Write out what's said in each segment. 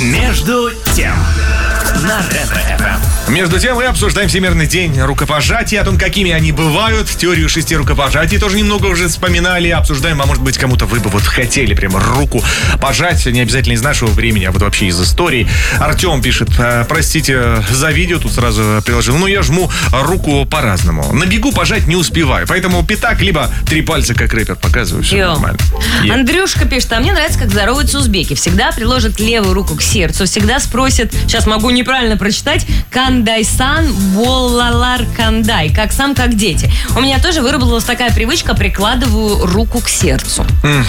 Между тем на Ретро-ФМ. Между тем мы обсуждаем Всемирный день рукопожатий, о том, какими они бывают. Теорию 6 рукопожатий тоже немного уже вспоминали, обсуждаем. А может быть, кому-то вы бы вот хотели прямо руку пожать, не обязательно из нашего времени, а вот вообще из истории. Артем пишет: простите за видео, тут сразу приложил. Ну, я жму руку по-разному. На бегу пожать не успеваю, поэтому пятак, либо 3 пальца, как рэпер, показываю. Все нормально. Андрюшка пишет: а мне нравится, как здороваются узбеки. Всегда приложат левую руку к сердцу, всегда спросят, сейчас могу неправильно прочитать, кандайсан болалар кандай, как сам, как дети. У меня тоже выработалась такая привычка, прикладываю руку к сердцу.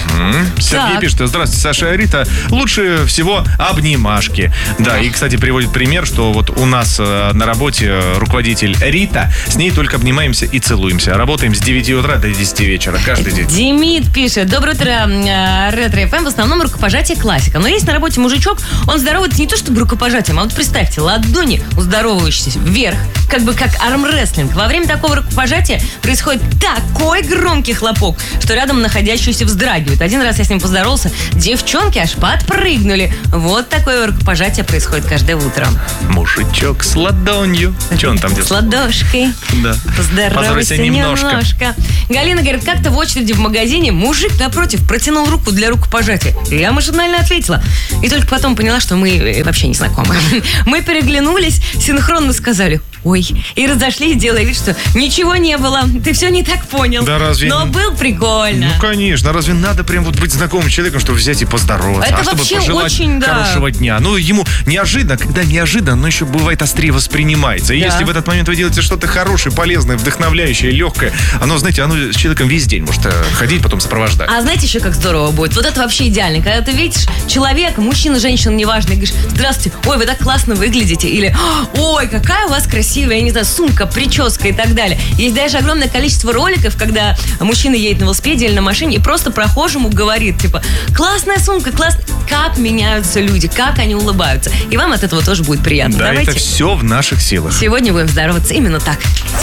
Сергей пишет: здравствуйте, Саша и Рита. Лучше всего обнимашки. Да, и, кстати, приводит пример, что вот у нас на работе руководитель Рита, с ней только обнимаемся и целуемся. Работаем с 9 утра до 10 вечера каждый день. Демид пишет: доброе утро, Ретро-ФМ. В основном рукопожатие классика. Но есть на работе мужичок, он здоровается не то чтобы рукопожатием, а вот представьте, ладони здоровающиеся вверх, как бы как армрестлинг. Во время такого рукопожатия происходит такой громкий хлопок, что рядом находящиеся вздрагивают. Один раз я с ним поздоровался, девчонки аж подпрыгнули. Вот такое рукопожатие происходит каждое утро. Мужичок с ладонью. Че он там делает? С ладошкой. Да. Поздоровайся немножко. Галина говорит: как-то в очереди в магазине мужик напротив протянул руку для рукопожатия. Я машинально ответила. И только потом поняла, что мы вообще не знакомы. Мы переглянулись, синхронно сказали: ой, и разошлись, делая вид, что ничего не было. Ты все не так понял. Да разве... Но был прикольно. Ну, конечно. Разве надо прям вот быть знакомым человеком, чтобы взять и поздороваться? Это чтобы вообще пожелать очень, хорошего дня. Ну, ему неожиданно, когда неожиданно, но еще бывает острее воспринимается. И если в этот момент вы делаете что-то хорошее, полезное, вдохновляющее, легкое, оно, знаете, оно с человеком весь день может ходить, потом сопровождать. А знаете еще, как здорово будет? Вот это вообще идеально. Когда ты видишь человека, мужчина, женщина, неважно, и говоришь: здравствуйте, ой, вы так классно выглядите. Или: ой, какая у вас красивая, я не знаю, сумка, прическа и так далее. Есть даже огромное количество роликов, когда мужчина едет на велосипеде или на машине и просто прохожему говорит, типа: классная сумка, классно. Как меняются люди, как они улыбаются. И вам от этого тоже будет приятно. Да, давайте. Это все в наших силах. Сегодня будем здороваться именно так.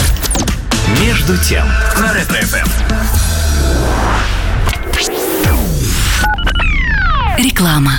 Между тем на Ретро-ФМ. Реклама.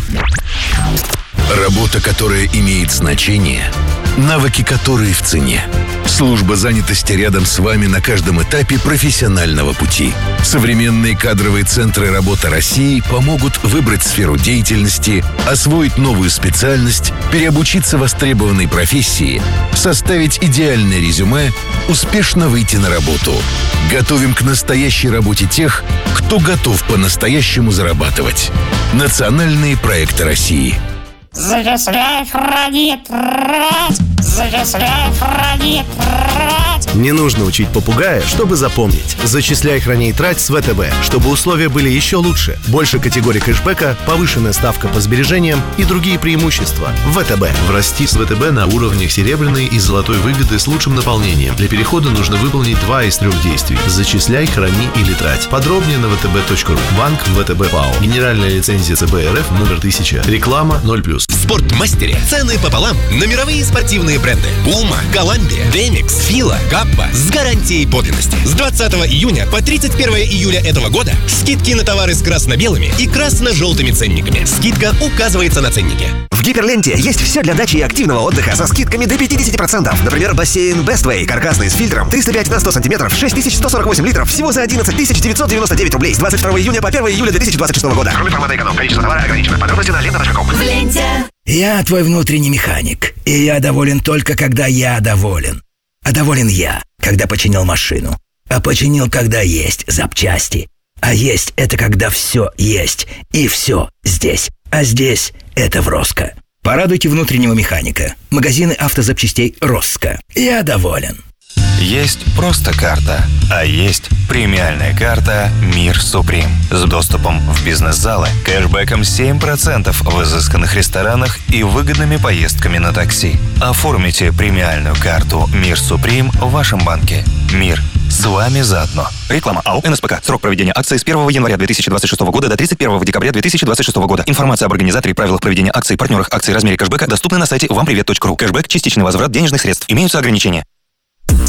Работа, которая имеет значение, навыки которые в цене. Служба занятости рядом с вами на каждом этапе профессионального пути. Современные кадровые центры работы России помогут выбрать сферу деятельности, освоить новую специальность, переобучиться востребованной профессии, составить идеальное резюме, успешно выйти на работу. Готовим к настоящей работе тех, кто готов по-настоящему зарабатывать. Национальные проекты России. Зачисляй, храни, трать! Зачисляй, храни, трать! Не нужно учить попугая, чтобы запомнить. Зачисляй, храни и трать с ВТБ, чтобы условия были еще лучше. Больше категорий кэшбэка, повышенная ставка по сбережениям и другие преимущества. ВТБ. Врасти с ВТБ на уровнях серебряной и золотой выгоды с лучшим наполнением. Для перехода нужно выполнить 2 из 3 действий. Зачисляй, храни или трать. Подробнее на vtb.ru. Банк ВТБ ПАО. Генеральная лицензия ЦБ РФ номер 1000. Реклама 0+. В Спортмастере цены пополам на мировые спортивные бренды Puma, Columbia, Demix, Fila, Kappa с гарантией подлинности. С 20 июня по 31 июля этого года скидки на товары с красно-белыми и красно-желтыми ценниками. Скидка указывается на ценнике. В Гиперленте есть все для дачи и активного отдыха со скидками до 50%. Например, бассейн Bestway, каркасный с фильтром, 305 на 100 сантиметров, 6148 литров, всего за 11 999 рублей с 22 июня по 1 июля 2026 года. Кроме формата эконом, количество товара ограничено. Подробности на лента.ком. В ленте. Я твой внутренний механик, и я доволен только, когда я доволен. А доволен я, когда починил машину. А починил, когда есть запчасти. А есть — это когда все есть, и все здесь. А здесь — это в Роско. Порадуйте внутреннего механика. Магазины автозапчастей Роско. Я доволен. Есть просто карта, а есть премиальная карта «Мир Суприм» с доступом в бизнес-залы, кэшбэком 7% в изысканных ресторанах и выгодными поездками на такси. Оформите премиальную карту «Мир Суприм» в вашем банке. Мир с вами заодно. Реклама АО «НСПК». Срок проведения акции с 1 января 2026 года до 31 декабря 2026 года. Информация об организаторе и правилах проведения акций, партнерах акций, размере кэшбэка доступны на сайте вампривет.ру. Кэшбэк – частичный возврат денежных средств. Имеются ограничения.